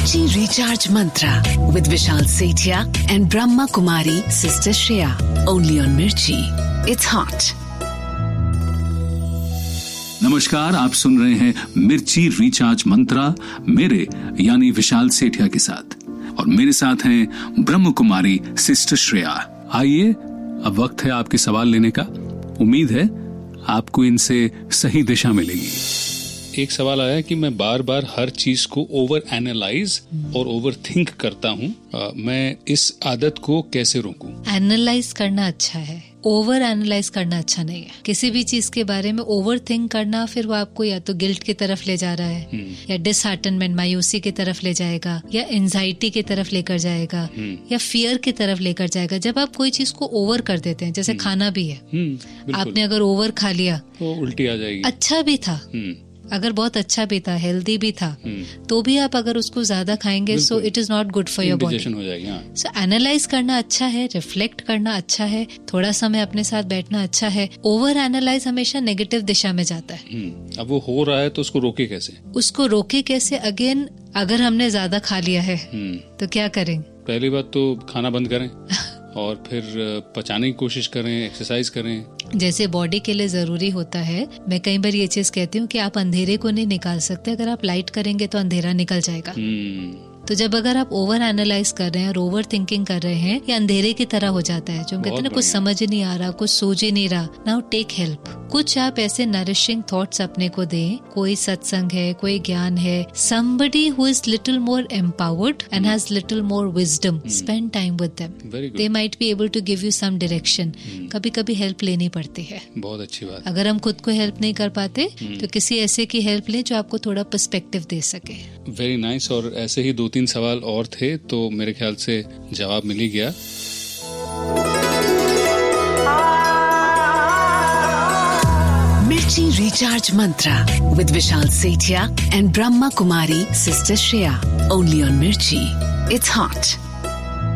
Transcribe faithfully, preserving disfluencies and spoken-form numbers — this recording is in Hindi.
Mirchi Recharge Mantra with Vishal Sethia and Brahma Kumari Sister Shreya. Only on Mirchi. It's hot. नमस्कार, आप सुन रहे हैं मिर्ची रिचार्ज मंत्रा मेरे यानी विशाल सेठिया के साथ, और मेरे साथ हैं ब्रह्म कुमारी सिस्टर श्रेया। आइए, अब वक्त है आपके सवाल लेने का। उम्मीद है आपको इनसे सही दिशा मिलेगी। एक सवाल आया कि मैं बार बार हर चीज को ओवर एनालाइज और ओवर थिंक करता हूँ, मैं इस आदत को कैसे रोकूं? एनालाइज करना अच्छा है, ओवर एनालाइज करना अच्छा नहीं है। किसी भी चीज के बारे में ओवर थिंक करना फिर वो आपको या तो गिल्ट की तरफ ले जा रहा है, या डिसहार्टनमेंट मायूसी की तरफ ले जाएगा, या एंजाइटी की तरफ लेकर जाएगा, या फियर की तरफ लेकर जाएगा। जब आप कोई चीज को ओवर कर देते हैं, जैसे खाना भी है, आपने अगर ओवर खा लिया तो उल्टी आ जाएगी। अच्छा भी था, अगर बहुत अच्छा भी था, हेल्दी भी था, तो भी आप अगर उसको ज्यादा खाएंगे so it is not good for your body. So analyse करना अच्छा है, रिफ्लेक्ट करना अच्छा है, थोड़ा समय अपने साथ बैठना अच्छा है। ओवर एनालाइज हमेशा नेगेटिव दिशा में जाता है। अब वो हो रहा है तो उसको रोके कैसे? उसको रोके कैसे? अगेन, अगर हमने ज्यादा खा लिया है तो क्या करें? पहली बात तो खाना बंद करें और फिर पचाने की कोशिश करें, एक्सरसाइज करें। जैसे बॉडी के लिए जरूरी होता है, मैं कई बार ये चीज कहती हूँ कि आप अंधेरे को नहीं निकाल सकते, अगर आप लाइट करेंगे तो अंधेरा निकल जाएगा। तो जब अगर आप ओवर एनालाइज कर रहे हैं और ओवर थिंकिंग कर रहे हैं, ये अंधेरे की तरह हो जाता है। जो हम कहते हैं ना, कुछ समझ ही नहीं आ रहा, कुछ सोच ही नहीं रहा। Now take help. कुछ आप ऐसे नरिशिंग थॉट्स अपने को दें। कोई सत्संग है, कोई ज्ञान है, somebody who is little more empowered and has little more wisdom, spend time with them. They might be able to give you some direction. कभी कभी हेल्प लेनी पड़ती है। बहुत अच्छी बात। अगर हम खुद को हेल्प नहीं कर पाते तो किसी ऐसे की हेल्प लें जो आपको थोड़ा पर्सपेक्टिव दे सके। Very nice. और ऐसे ही दो तीन सवाल और थे, तो मेरे ख्याल से जवाब मिल ही गया। Mirchi Recharge Mantra with Vishal Sethia and Brahma Kumari Sister Shreya. Only on Mirchi. It's hot.